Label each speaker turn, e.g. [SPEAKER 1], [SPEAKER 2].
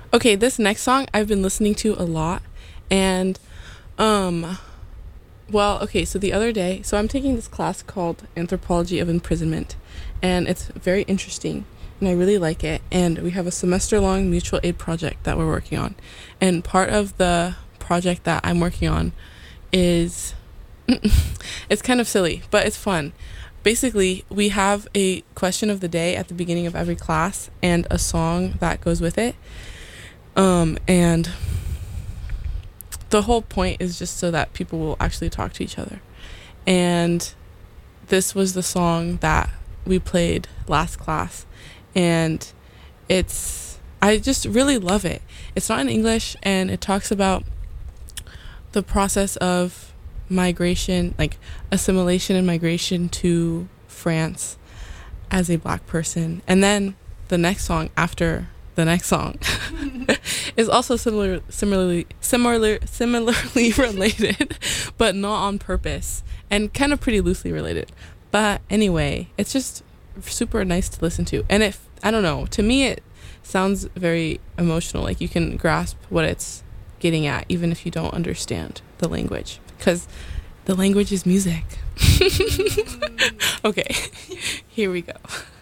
[SPEAKER 1] Okay, this next song I've been listening to a lot, and um well, okay, so the other day, so I'm taking this class called Anthropology of Imprisonment, and it's very interesting, and I really like it. And we have a semester long mutual aid project that we're working on. And part of the project that I'm working on is it's kind of silly, but it's fun. Basically, we have a question of the day at the beginning of every class and a song that goes with it. And the whole point is just so that people will actually talk to each other. And this was the song that we played last class, and I just really love it. It's not in English, and it talks about the process of migration, like assimilation and migration to France as a black person. And then the next song after the next song is also similarly related, but not on purpose, and kind of pretty loosely related. But anyway, it's just super nice to listen to, and I don't know, to me it sounds very emotional. Like you can grasp what it's getting at, even if you don't understand the language, because the language is music. Okay, here we go.